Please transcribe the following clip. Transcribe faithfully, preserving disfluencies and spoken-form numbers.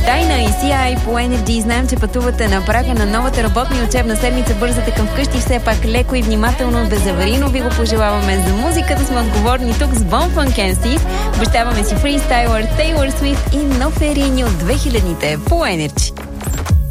Дайна и Си Ай по Energy. Знаем, че пътувате на прага на новата работна и учебна седмица. Бързате към вкъщи, все пак леко и внимателно, безаварийно ви го пожелаваме. За музиката сме отговорни тук с Bon Funk Ем Си. Обещаваме си фристайлър Тейлор Свифт и No Ferini от две хилядните по Energy.